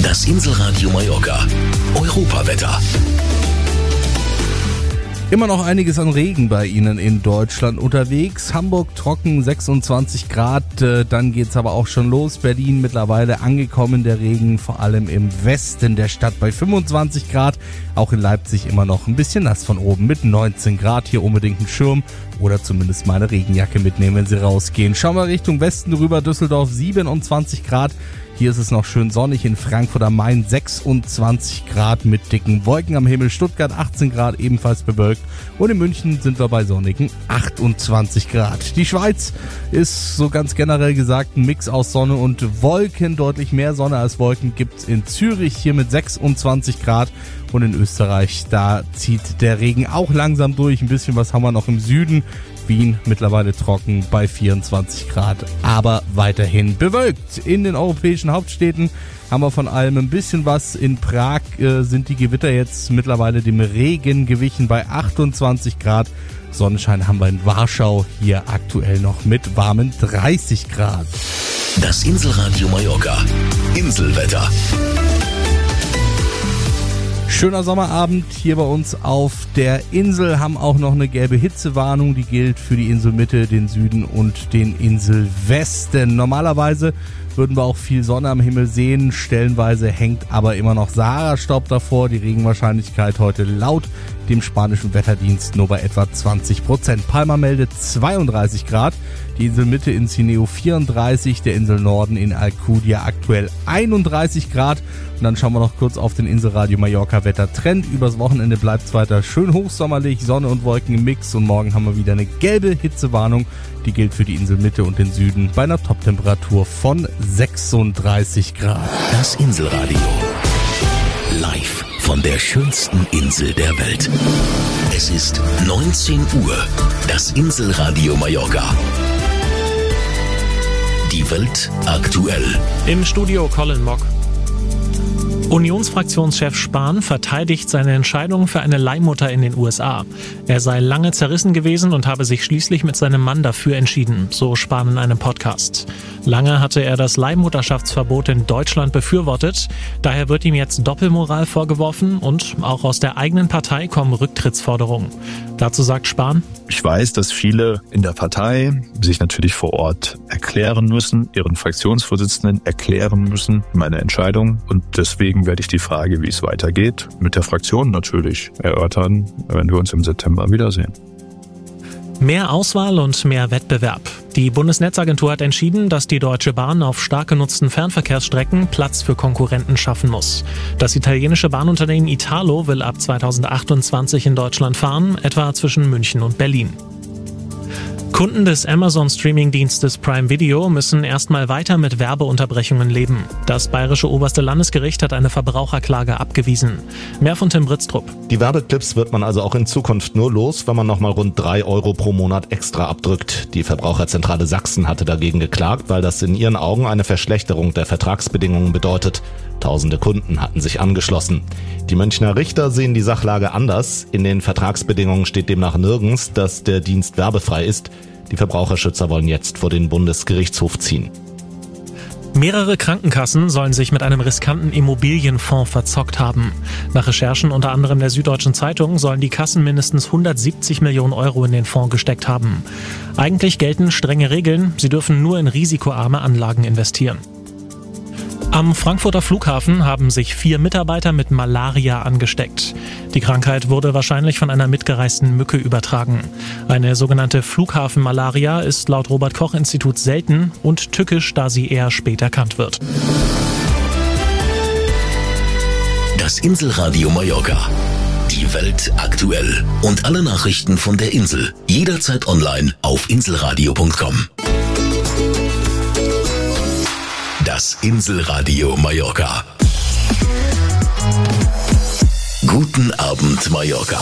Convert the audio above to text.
Das Inselradio Mallorca. Europawetter. Immer noch einiges an Regen bei Ihnen in Deutschland unterwegs. Hamburg trocken, 26 Grad. Dann geht's aber auch schon los. Berlin mittlerweile angekommen, der Regen vor allem im Westen der Stadt bei 25 Grad. Auch in Leipzig immer noch ein bisschen nass von oben mit 19 Grad. Hier unbedingt einen Schirm oder zumindest mal eine Regenjacke mitnehmen, wenn Sie rausgehen. Schauen wir Richtung Westen rüber. Düsseldorf 27 Grad. Hier ist es noch schön sonnig, in Frankfurt am Main 26 Grad mit dicken Wolken am Himmel, Stuttgart 18 Grad ebenfalls bewölkt und in München sind wir bei sonnigen 28 Grad. Die Schweiz ist so ganz generell gesagt ein Mix aus Sonne und Wolken, deutlich mehr Sonne als Wolken gibt's in Zürich hier mit 26 Grad und in Österreich, da zieht der Regen auch langsam durch, ein bisschen was haben wir noch im Süden. Wien mittlerweile trocken bei 24 Grad, aber weiterhin bewölkt. In den europäischen Hauptstädten haben wir von allem ein bisschen was. In Prag sind die Gewitter jetzt mittlerweile dem Regen gewichen bei 28 Grad. Sonnenschein haben wir in Warschau hier aktuell noch mit warmen 30 Grad. Das Inselradio Mallorca. Inselwetter. Schöner Sommerabend hier bei uns auf der Insel, haben auch noch eine gelbe Hitzewarnung, die gilt für die Inselmitte, den Süden und den Inselwesten. Normalerweise würden wir auch viel Sonne am Himmel sehen, stellenweise hängt aber immer noch Sahara-Staub davor. Die Regenwahrscheinlichkeit heute laut dem spanischen Wetterdienst nur bei etwa 20%. Palma meldet 32 Grad, die Inselmitte in Cineo 34, der Inselnorden in Alcudia aktuell 31 Grad. Und dann schauen wir noch kurz auf den Inselradio Mallorca Wettertrend. Übers Wochenende bleibt es weiter schön hochsommerlich, Sonne und Wolken im Mix und morgen haben wir wieder eine gelbe Hitzewarnung. Die gilt für die Inselmitte und den Süden bei einer Toptemperatur von 36 Grad. Das Inselradio. Live von der schönsten Insel der Welt. Es ist 19 Uhr. Das Inselradio Mallorca. Die Welt aktuell. Im Studio Colin Mock. Unionsfraktionschef Spahn verteidigt seine Entscheidung für eine Leihmutter in den USA. Er sei lange zerrissen gewesen und habe sich schließlich mit seinem Mann dafür entschieden, so Spahn in einem Podcast. Lange hatte er das Leihmutterschaftsverbot in Deutschland befürwortet. Daher wird ihm jetzt Doppelmoral vorgeworfen und auch aus der eigenen Partei kommen Rücktrittsforderungen. Dazu sagt Spahn: Ich weiß, dass viele in der Partei sich natürlich vor Ort erklären müssen, ihren Fraktionsvorsitzenden erklären müssen, meine Entscheidung. Und deswegen werde ich die Frage, wie es weitergeht, mit der Fraktion natürlich erörtern, wenn wir uns im September wiedersehen. Mehr Auswahl und mehr Wettbewerb. Die Bundesnetzagentur hat entschieden, dass die Deutsche Bahn auf stark genutzten Fernverkehrsstrecken Platz für Konkurrenten schaffen muss. Das italienische Bahnunternehmen Italo will ab 2028 in Deutschland fahren, etwa zwischen München und Berlin. Kunden des Amazon-Streaming-Dienstes Prime Video müssen erstmal weiter mit Werbeunterbrechungen leben. Das bayerische oberste Landesgericht hat eine Verbraucherklage abgewiesen. Mehr von Tim Britztrup. Die Werbeclips wird man also auch in Zukunft nur los, wenn man nochmal rund 3 Euro pro Monat extra abdrückt. Die Verbraucherzentrale Sachsen hatte dagegen geklagt, weil das in ihren Augen eine Verschlechterung der Vertragsbedingungen bedeutet. Tausende Kunden hatten sich angeschlossen. Die Münchner Richter sehen die Sachlage anders. In den Vertragsbedingungen steht demnach nirgends, dass der Dienst werbefrei ist. Die Verbraucherschützer wollen jetzt vor den Bundesgerichtshof ziehen. Mehrere Krankenkassen sollen sich mit einem riskanten Immobilienfonds verzockt haben. Nach Recherchen unter anderem der Süddeutschen Zeitung sollen die Kassen mindestens 170 Millionen Euro in den Fonds gesteckt haben. Eigentlich gelten strenge Regeln, sie dürfen nur in risikoarme Anlagen investieren. Am Frankfurter Flughafen haben sich 4 Mitarbeiter mit Malaria angesteckt. Die Krankheit wurde wahrscheinlich von einer mitgereisten Mücke übertragen. Eine sogenannte Flughafenmalaria ist laut Robert-Koch-Institut selten und tückisch, da sie eher spät erkannt wird. Das Inselradio Mallorca. Die Welt aktuell. Und alle Nachrichten von der Insel. Jederzeit online auf inselradio.com. Das Inselradio Mallorca. Guten Abend, Mallorca.